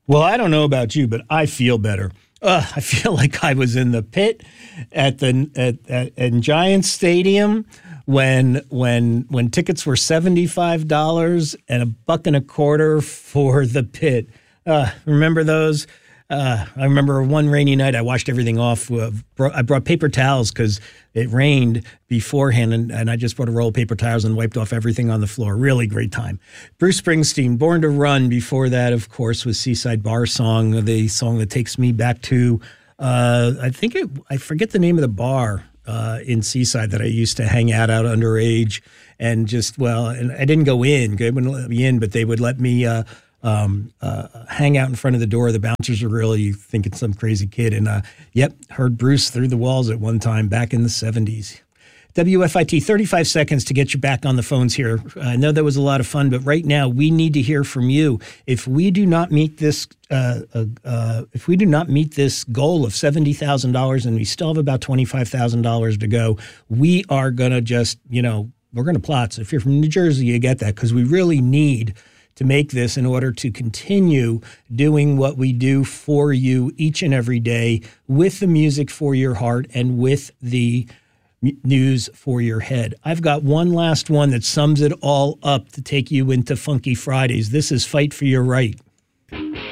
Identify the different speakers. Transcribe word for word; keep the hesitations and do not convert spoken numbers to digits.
Speaker 1: Well, I don't know about you, but I feel better. Uh, I feel like I was in the pit at the at, at in Giants Stadium when when when tickets were seventy-five dollars and a buck and a quarter for the pit. Uh, remember those? Uh, I remember one rainy night I washed everything off. Uh, brought, I brought paper towels because it rained beforehand, and, and I just brought a roll of paper towels and wiped off everything on the floor. Really great time. Bruce Springsteen, Born to Run. Before that, of course, was Seaside Bar Song, the song that takes me back to, uh, I think, it, I forget the name of the bar uh, in Seaside that I used to hang out at underage. And just, well, and I didn't go in. They wouldn't let me in, but they would let me uh, um, uh, hang out in front of the door. The bouncers were really thinking some crazy kid. And, uh, yep, heard Bruce through the walls at one time back in the seventies. W F I T, thirty-five seconds to get you back on the phones here. I know that was a lot of fun, but right now we need to hear from you. If we do not meet this, uh, uh, uh, if we do not meet this goal of seventy thousand dollars, and we still have about twenty-five thousand dollars to go, we are going to just, you know, we're going to plot. So if you're from New Jersey, you get that, because we really need to make this in order to continue doing what we do for you each and every day, with the music for your heart and with the m- news for your head. I've got one last one that sums it all up to take you into Funky Fridays. This is Fight for Your Right.